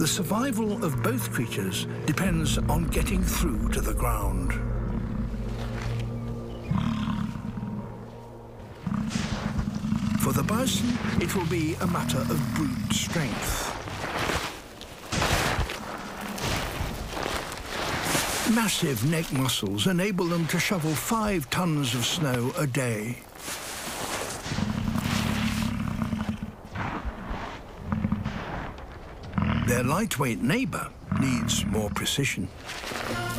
The survival of both creatures depends on getting through to the ground. For the bison, it will be a matter of brute strength. Massive neck muscles enable them to shovel 5 tons of snow a day. Their lightweight neighbor needs more precision.